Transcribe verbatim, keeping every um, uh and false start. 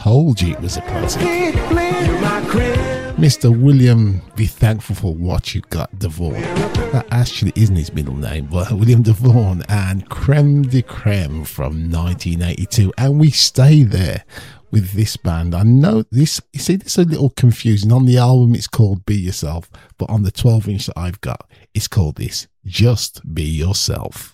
told you it was a classic. Mister William, be thankful for what you got, Devon. That actually isn't his middle name, but William Devon and Creme de Creme from nineteen eighty-two. And we stay there with this band. I know this, you see, this is a little confusing. On the album, it's called Be Yourself, but on the twelve inch that I've got, it's called this, Just Be Yourself.